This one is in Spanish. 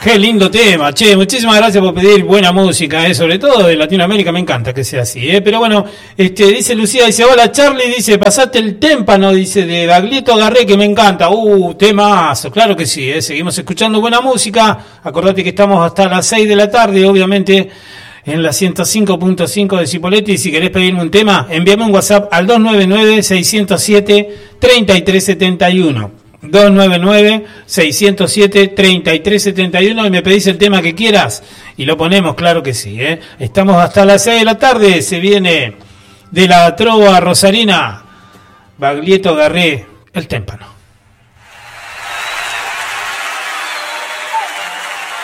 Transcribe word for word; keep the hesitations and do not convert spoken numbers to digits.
Qué lindo tema, che, muchísimas gracias por pedir buena música, eh, sobre todo de Latinoamérica, me encanta que sea así, eh, pero bueno, este, dice Lucía, dice, hola Charlie, dice, pasaste el témpano, dice, de Baglietto Garré, que me encanta, uh, temazo, claro que sí, eh, seguimos escuchando buena música, acordate que estamos hasta las seis de la tarde, obviamente, en la ciento cinco punto cinco de Cipolletti, y si querés pedirme un tema, envíame un WhatsApp al dos nueve nueve, seis cero siete, tres tres siete uno. dos nueve nueve, seis cero siete, tres tres siete uno y me pedís el tema que quieras y lo ponemos, claro que sí, ¿eh? Estamos hasta las seis de la tarde, se viene de la trova rosarina Baglietto Garré, el témpano.